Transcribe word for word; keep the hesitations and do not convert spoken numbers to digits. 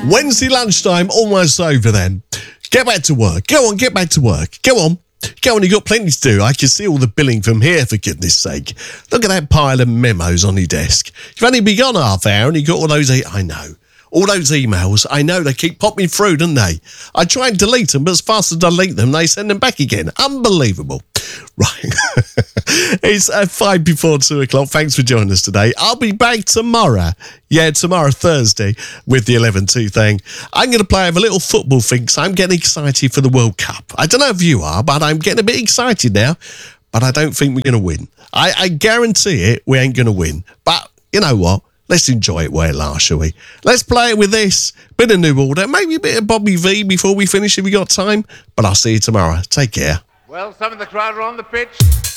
Wednesday lunchtime, almost over then. Get back to work. Go on, get back to work. Go on. Go on, you've got plenty to do. I can see all the billing from here, for goodness sake. Look at that pile of memos on your desk. You've only been gone half hour and you got all those... E- I know. All those emails, I know, they keep popping through, don't they? I try and delete them, but as fast as I delete them, they send them back again. Unbelievable. Right. It's uh, five before two o'clock. Thanks for joining us today. I'll be back tomorrow. Yeah, tomorrow, Thursday, with the eleven two thing. I'm going to play over a little football thing, because I'm getting excited for the World Cup. I don't know if you are, but I'm getting a bit excited now. But I don't think we're going to win. I, I guarantee it, we ain't going to win. But you know what? Let's enjoy it while it lasts, shall we? Let's play it with this. Bit of New Order. Maybe a bit of Bobby V before we finish if we got time. But I'll see you tomorrow. Take care. Well, some of the crowd are on the pitch.